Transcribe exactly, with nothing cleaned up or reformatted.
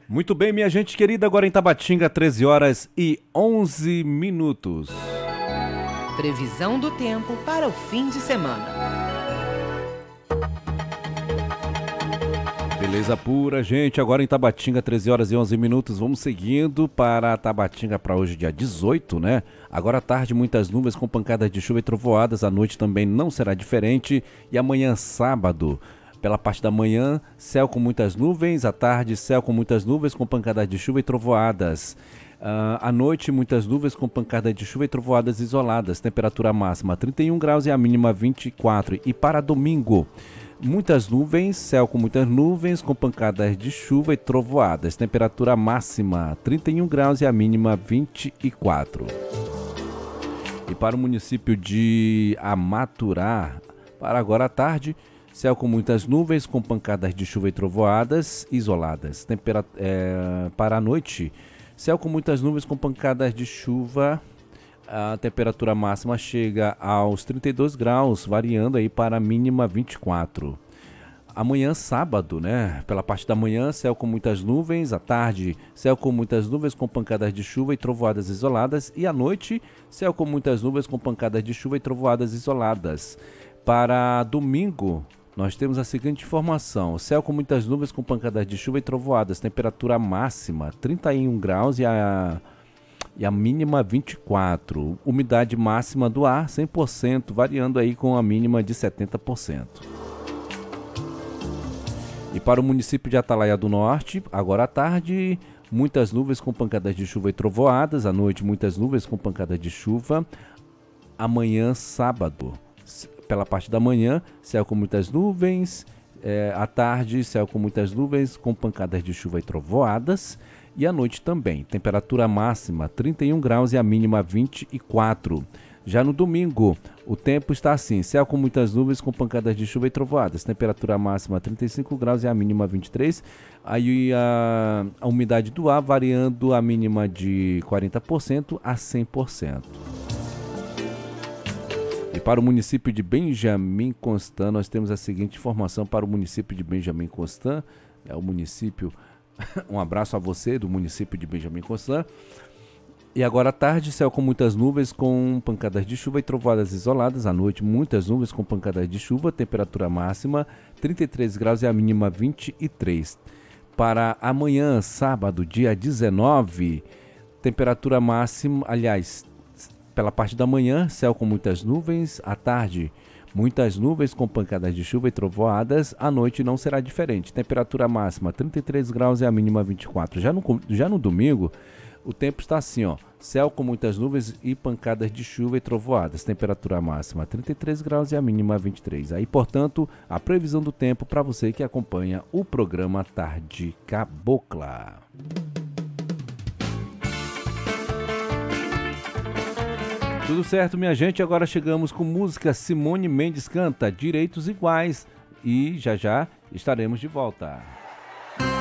Muito bem, minha gente querida, agora em Tabatinga, treze horas e onze minutos. Previsão do tempo para o fim de semana. Beleza pura, gente. Agora em Tabatinga, treze horas e onze minutos. Vamos seguindo para Tabatinga para hoje, dia dezoito, né? Agora à tarde, muitas nuvens com pancadas de chuva e trovoadas. À noite também não será diferente. E amanhã, sábado, pela parte da manhã, céu com muitas nuvens. À tarde, céu com muitas nuvens com pancadas de chuva e trovoadas. Uh, à noite, muitas nuvens com pancadas de chuva e trovoadas isoladas. Temperatura máxima trinta e um graus e a mínima vinte e quatro. E para domingo, muitas nuvens, céu com muitas nuvens, com pancadas de chuva e trovoadas. Temperatura máxima trinta e um graus e a mínima vinte e quatro. E para o município de Amaturá, para agora à tarde, céu com muitas nuvens, com pancadas de chuva e trovoadas isoladas. Tempera- é, para a noite, céu com muitas nuvens, com pancadas de chuva. A temperatura máxima chega aos trinta e dois graus, variando aí para a mínima vinte e quatro. Amanhã, sábado, né? Pela parte da manhã, céu com muitas nuvens. À tarde, céu com muitas nuvens, com pancadas de chuva e trovoadas isoladas. E à noite, céu com muitas nuvens, com pancadas de chuva e trovoadas isoladas. Para domingo, nós temos a seguinte informação: céu com muitas nuvens, com pancadas de chuva e trovoadas. Temperatura máxima trinta e um graus e a... e a mínima vinte e quatro. Umidade máxima do ar cem por cento, variando aí com a mínima de setenta por cento. E para o município de Atalaia do Norte, agora à tarde, muitas nuvens com pancadas de chuva e trovoadas. À noite, muitas nuvens com pancadas de chuva. Amanhã, sábado, pela parte da manhã, céu com muitas nuvens. É, à tarde, céu com muitas nuvens com pancadas de chuva e trovoadas. E à noite também, temperatura máxima trinta e um graus e a mínima vinte e quatro. Já no domingo, o tempo está assim: céu com muitas nuvens com pancadas de chuva e trovoadas. Temperatura máxima trinta e cinco graus e a mínima vinte e três. Aí a, a umidade do ar variando a mínima de quarenta por cento a cem por cento. E para o município de Benjamin Constant, nós temos a seguinte informação para o município de Benjamin Constant. É o município... Um abraço a você do município de Benjamin Constant. E agora à tarde, céu com muitas nuvens com pancadas de chuva e trovoadas isoladas. À noite, muitas nuvens com pancadas de chuva. Temperatura máxima trinta e três graus e a mínima vinte e três. Para amanhã, sábado, dia dezenove, temperatura máxima, aliás, pela parte da manhã, céu com muitas nuvens. À tarde, muitas nuvens com pancadas de chuva e trovoadas. À noite não será diferente. Temperatura máxima trinta e três graus e a mínima vinte e quatro. Já no, já no domingo, o tempo está assim, ó. Céu com muitas nuvens e pancadas de chuva e trovoadas. Temperatura máxima trinta e três graus e a mínima vinte e três. Aí, portanto, a previsão do tempo para você que acompanha o programa Tarde Cabocla. Tudo certo, minha gente, agora chegamos com música. Simone Mendes canta Direitos Iguais e já já estaremos de volta.